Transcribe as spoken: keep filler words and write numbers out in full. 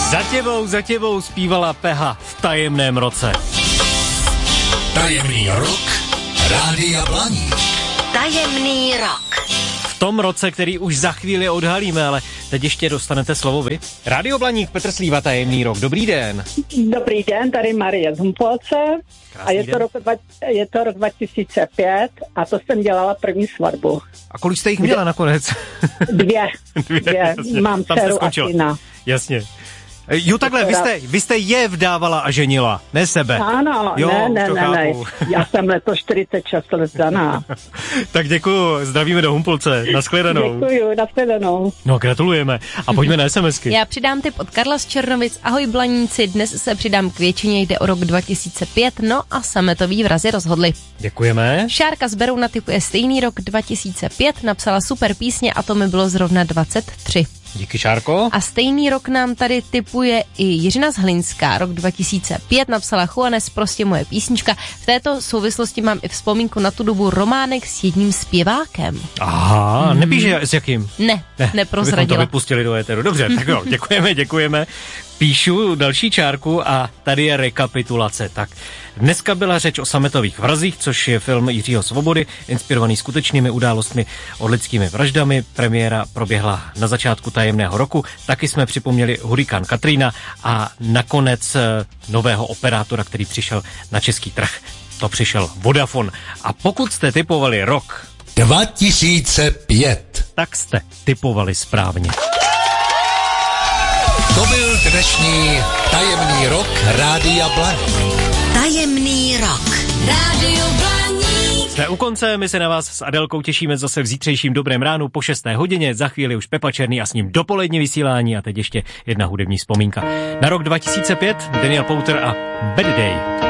Za těbou, za těbou zpívala Peha v Tajemném roce. Tajemný rok Rádia Blaník. Tajemný rok. V tom roce, který už za chvíli odhalíme, ale teď ještě dostanete slovo vy. Rádio Blaník, Petr Slíva, Tajemný rok. Dobrý den. Dobrý den, tady Marie z Humpolce. Krásný a je to, rok, je to rok dva tisíce pět a to jsem dělala první svatbu. A kolik jste jich měla nakonec? Dvě. Dvě, Dvě. jasně. Mám dceru a syna. Jasně. Jo, takhle, vy jste, vy jste je vdávala a ženila, ne sebe. Ano, jo, ne, ne, ne, ne. Já jsem letos čtyřicet šest let daná. Tak děkuju, zdravíme do Humpolce, nashledanou. Děkuju, nashledanou. No, gratulujeme. A pojďme na SMSky. Já přidám tip od Karla z Černovic. Ahoj Blaníci, dnes se přidám k většině, jde o rok dva tisíce pět, no a sametový vrazi rozhodli. Děkujeme. Šárka z Berouna typuje stejný rok dva tisíce pět, napsala super písně a to mi bylo zrovna dvacet tři. Díky, Šárko. A stejný rok nám tady tipuje i Jiřina z Hlinská. Rok dva tisíce pět napsala Juanes, prostě moje písnička. V této souvislosti mám i vzpomínku na tu dobu románek s jedním zpěvákem. Aha, hmm. Nepíše s jakým? Ne, ne neprozradila. Bychom to vypustili do éteru. Dobře, tak jo, děkujeme, děkujeme. Píšu další čárku a tady je rekapitulace. Tak dneska byla řeč o sametových vrazích, což je film Jiřího Svobody, inspirovaný skutečnými událostmi o lidskými vraždami. Premiéra proběhla na začátku tajemného roku. Taky jsme připomněli hurikán Katrina a nakonec nového operátora, který přišel na český trh. To přišel Vodafone. A pokud jste tipovali rok dva tisíce pět, tak jste tipovali správně. To byl dnešní Tajemný rok Rádia Blaník. Tajemný rok. Rádio Blaník. Jsme u konce, my se na vás s Adelkou těšíme zase v zítřejším dobrém ránu po šesté hodině, za chvíli už Pepa Černý a s ním dopolední vysílání a teď ještě jedna hudební vzpomínka. Na rok dva tisíce pět Daniel Powter a Bad Day.